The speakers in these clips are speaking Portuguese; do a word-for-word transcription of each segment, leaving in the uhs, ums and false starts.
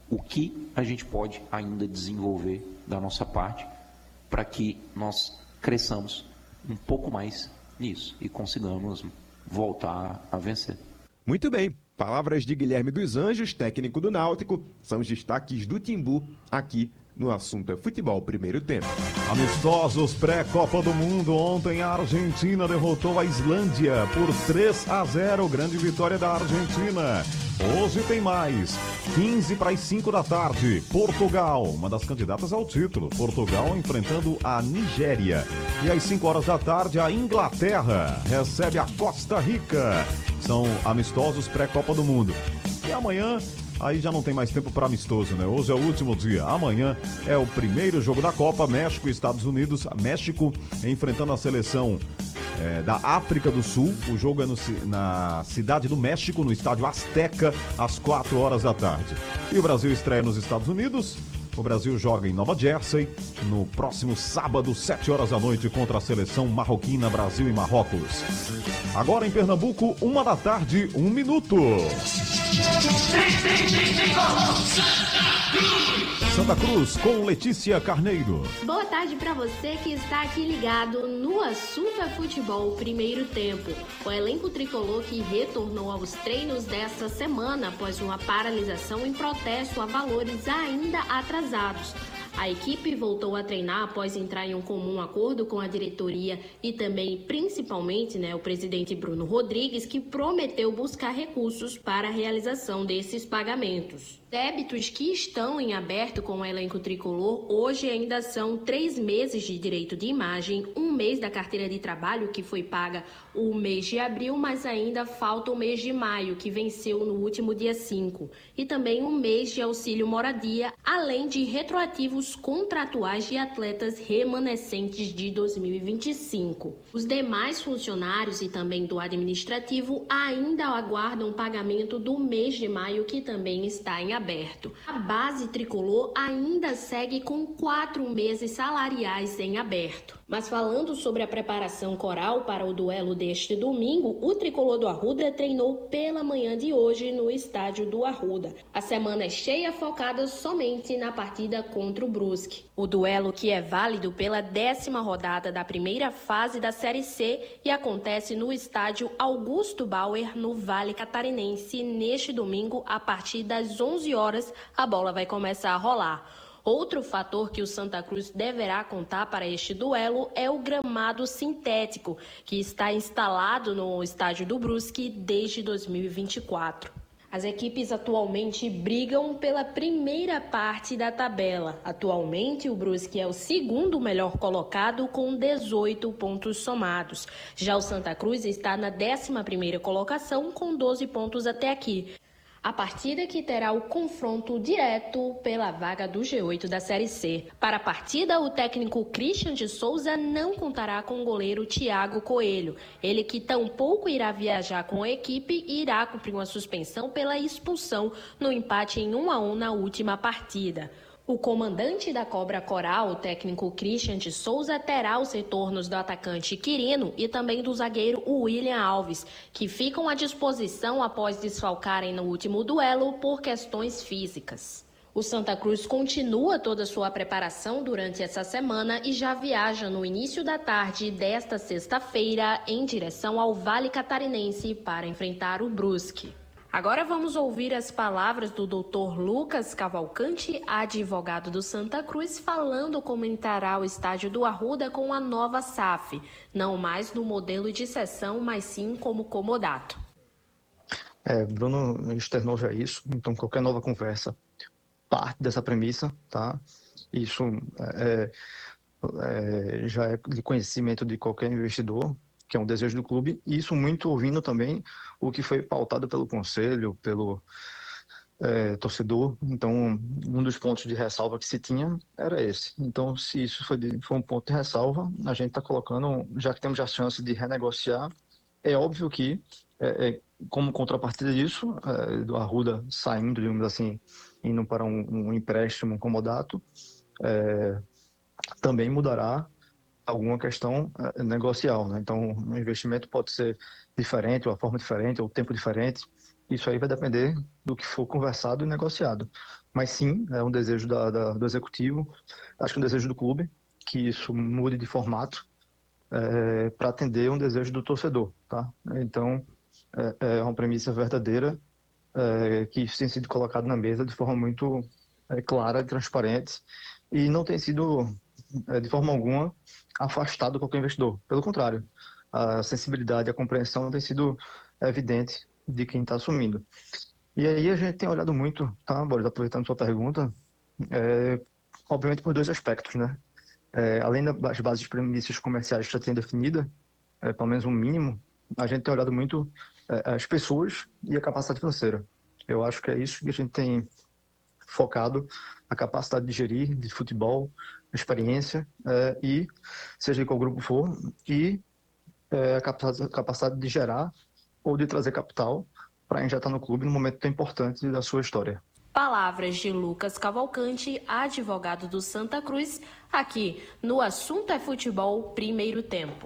o que a gente pode ainda desenvolver da nossa parte para que nós cresçamos um pouco mais nisso e consigamos voltar a vencer. Muito bem, palavras de Guilherme dos Anjos, técnico do Náutico, são os destaques do Timbu aqui no Assunto é Futebol Primeiro Tempo. Amistosos pré-Copa do Mundo. Ontem a Argentina derrotou a Islândia por três a zero. Grande vitória da Argentina. Hoje tem mais. quinze para as cinco da tarde. Portugal, uma das candidatas ao título. Portugal enfrentando a Nigéria. E às cinco horas da tarde a Inglaterra recebe a Costa Rica. São amistosos pré-Copa do Mundo. E amanhã... aí já não tem mais tempo para amistoso, né? Hoje é o último dia. Amanhã é o primeiro jogo da Copa, México e Estados Unidos. México enfrentando a seleção é, da África do Sul. O jogo é no, na cidade do México, no estádio Azteca, às quatro horas da tarde. E o Brasil estreia nos Estados Unidos. O Brasil joga em Nova Jersey no próximo sábado, sete horas da noite, contra a seleção marroquina, Brasil e Marrocos. Agora em Pernambuco, uma da tarde, um minuto. Santa Cruz com Letícia Carneiro. Boa tarde para você que está aqui ligado no Assunto é Futebol Primeiro Tempo. O elenco tricolor que retornou aos treinos desta semana após uma paralisação em protesto a valores ainda atrasados. A equipe voltou a treinar após entrar em um comum acordo com a diretoria e também, principalmente, né, o presidente Bruno Rodrigues, que prometeu buscar recursos para a realização desses pagamentos. Débitos que estão em aberto com o elenco tricolor hoje ainda são três meses de direito de imagem, um mês da carteira de trabalho que foi paga o mês de abril, mas ainda falta o mês de maio, que venceu no último dia cinco, e também um mês de auxílio moradia, além de retroativos contratuais de atletas remanescentes de dois mil e vinte e cinco. Os demais funcionários e também do administrativo ainda aguardam o pagamento do mês de maio, que também está em aberto. A base tricolor ainda segue com quatro meses salariais em aberto. Mas falando sobre a preparação coral para o duelo deste domingo, o tricolor do Arruda treinou pela manhã de hoje no estádio do Arruda. A semana é cheia, focada somente na partida contra o Brusque. O duelo que é válido pela décima rodada da primeira fase da Série C e acontece no estádio Augusto Bauer, no Vale Catarinense. Neste domingo, a partir das onze horas, a bola vai começar a rolar. Outro fator que o Santa Cruz deverá contar para este duelo é o gramado sintético, que está instalado no estádio do Brusque desde dois mil e vinte e quatro. As equipes atualmente brigam pela primeira parte da tabela. Atualmente, o Brusque é o segundo melhor colocado com dezoito pontos somados. Já o Santa Cruz está na décima primeira colocação com doze pontos até aqui. A partida que terá o confronto direto pela vaga do G oito da Série C. Para a partida, o técnico Christian de Souza não contará com o goleiro Thiago Coelho. Ele que tampouco irá viajar com a equipe e irá cumprir uma suspensão pela expulsão no empate em um a um na última partida. O comandante da Cobra Coral, o técnico Christian de Souza, terá os retornos do atacante Quirino e também do zagueiro William Alves, que ficam à disposição após desfalcarem no último duelo por questões físicas. O Santa Cruz continua toda a sua preparação durante essa semana e já viaja no início da tarde desta sexta-feira em direção ao Vale Catarinense para enfrentar o Brusque. Agora vamos ouvir as palavras do doutor Lucas Cavalcante, advogado do Santa Cruz, falando como entrará o estádio do Arruda com a nova S A F, não mais no modelo de cessão, mas sim como comodato. É, Bruno externou já isso, então qualquer nova conversa parte dessa premissa, tá? Isso é, é, já é de conhecimento de qualquer investidor, que é um desejo do clube, e isso muito ouvindo também o que foi pautado pelo conselho, pelo é, torcedor. Então, um dos pontos de ressalva que se tinha era esse. Então, se isso foi, de, foi um ponto de ressalva, a gente está colocando, já que temos a chance de renegociar, é óbvio que, é, é, como contrapartida disso, é, do Arruda saindo, digamos assim, indo para um, um empréstimo comodato, é, também mudará alguma questão uh, negocial, né? Então, o investimento pode ser diferente, ou a forma diferente, ou o tempo diferente. isso aí vai depender do que for conversado e negociado. Mas sim, é um desejo da, da, do executivo, acho que é um desejo do clube, que isso mude de formato é, para atender um desejo do torcedor, tá? Então, é, é uma premissa verdadeira é, que isso tem sido colocado na mesa de forma muito é, clara e transparente e não tem sido, é, de forma alguma, afastado qualquer investidor. Pelo contrário, a sensibilidade e a compreensão tem sido evidente de quem está assumindo. E aí a gente tem olhado muito, tá, Boris, aproveitando sua pergunta, é, obviamente por dois aspectos, né? É, além das bases de premissas comerciais que já tem definida, é, pelo menos um mínimo, a gente tem olhado muito é, as pessoas e a capacidade financeira. Eu acho que é isso que a gente tem focado, a capacidade de gerir, de futebol, experiência, é, e seja qual grupo for, e é, a capacidade, a capacidade de gerar ou de trazer capital para injetar no clube num momento tão importante da sua história. Palavras de Lucas Cavalcante, advogado do Santa Cruz, aqui no Assunto é Futebol, primeiro tempo.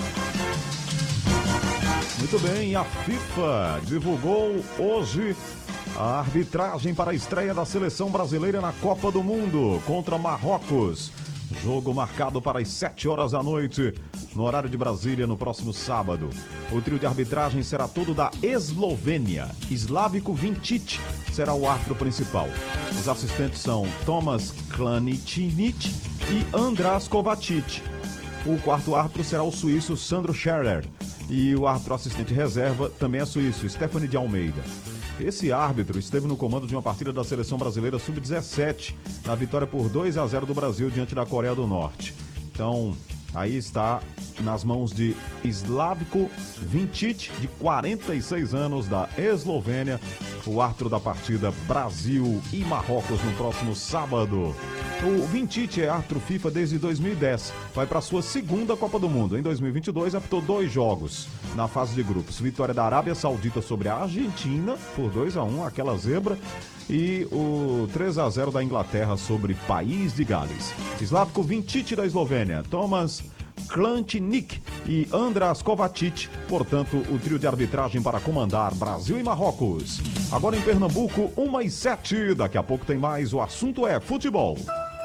Muito bem, a FIFA divulgou hoje a arbitragem para a estreia da seleção brasileira na Copa do Mundo contra Marrocos. Jogo marcado para as sete horas da noite, no horário de Brasília, no próximo sábado. O trio de arbitragem será todo da Eslovênia. Slavko Vincic será o árbitro principal. Os assistentes são Tomas Klanicinic e Andras Kovacic. O quarto árbitro será o suíço Sandro Scherer. E o árbitro assistente reserva também é suíço, Stephanie de Almeida. Esse árbitro esteve no comando de uma partida da seleção brasileira sub dezessete, na vitória por dois a zero do Brasil diante da Coreia do Norte. Então, aí está nas mãos de Slavko Vincic, de quarenta e seis anos, da Eslovênia, o árbitro da partida Brasil e Marrocos no próximo sábado. O Vincic é árbitro FIFA desde dois mil e dez, vai para sua segunda Copa do Mundo. Em dois mil e vinte e dois, apitou dois jogos na fase de grupos. Vitória da Arábia Saudita sobre a Argentina, por dois a um, aquela zebra. E o três a zero da Inglaterra sobre País de Gales. Slavko Vincic da Eslovênia, Tomas Klanicinic e Andras Kovacic, portanto, o trio de arbitragem para comandar Brasil e Marrocos. Agora em Pernambuco, uma e sete. Daqui a pouco tem mais. O assunto é futebol.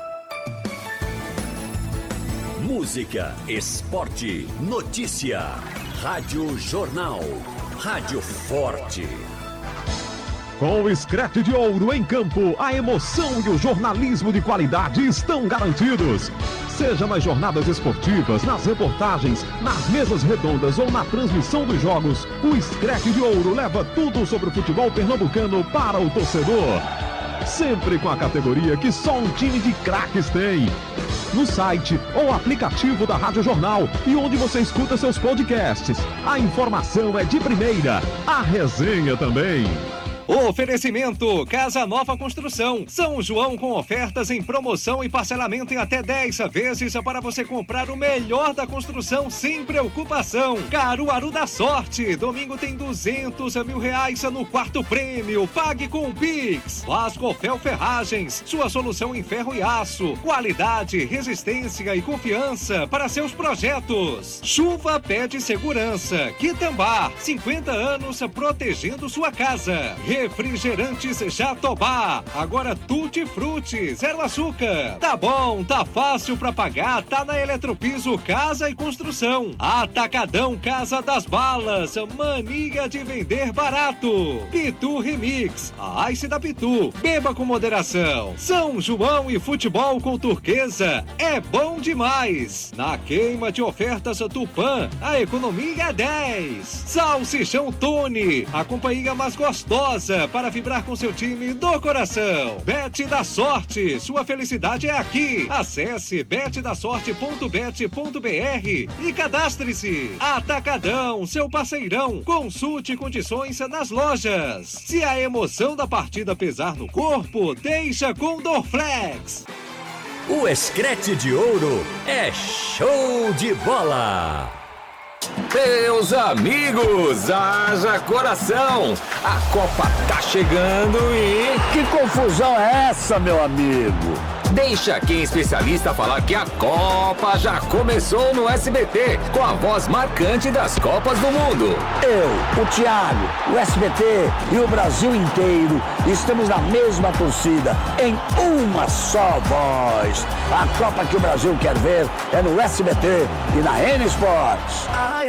Música, esporte, notícia. Rádio Jornal. Rádio Forte. Com o Scratch de Ouro em campo, a emoção e o jornalismo de qualidade estão garantidos. Seja nas jornadas esportivas, nas reportagens, nas mesas redondas ou na transmissão dos jogos, o Scratch de Ouro leva tudo sobre o futebol pernambucano para o torcedor. Sempre com a categoria que só um time de craques tem. No site ou aplicativo da Rádio Jornal e onde você escuta seus podcasts. A informação é de primeira, a resenha também. Oferecimento Casa Nova Construção. São João com ofertas em promoção e parcelamento em até dez vezes para você comprar o melhor da construção sem preocupação. Caruaru da Sorte. Domingo tem duzentos mil reais no quarto prêmio. Pague com o Pix. Vascofel Ferragens. Sua solução em ferro e aço. Qualidade, resistência e confiança para seus projetos. Chuva pede segurança. Quitambá. cinquenta anos protegendo sua casa. Refrigerantes Jatobá, agora Tutti Frutti, zero açúcar. Tá bom, tá fácil pra pagar, tá na Eletropiso Casa e Construção. Atacadão Casa das Balas, mania de vender barato. Pitu Remix, a Ice da Pitu, beba com moderação. São João e futebol com Turquesa, é bom demais. Na queima de ofertas Tupã, a economia é dez. Salsichão Tony, a companhia mais gostosa para vibrar com seu time do coração. Bet da Sorte, sua felicidade é aqui. Acesse bet da sorte ponto bet ponto br e cadastre-se. Atacadão, seu parceirão. Consulte condições nas lojas. Se a emoção da partida pesar no corpo, deixa com Dorflex. O Scratch de Ouro é show de bola. Meus amigos, haja coração! A Copa tá chegando e... Que confusão é essa, meu amigo? Deixa quem é especialista falar que a Copa já começou no S B T, com a voz marcante das Copas do Mundo. Eu, o Thiago, o S B T e o Brasil inteiro estamos na mesma torcida, em uma só voz. A Copa que o Brasil quer ver é no S B T e na N Sports. Ai,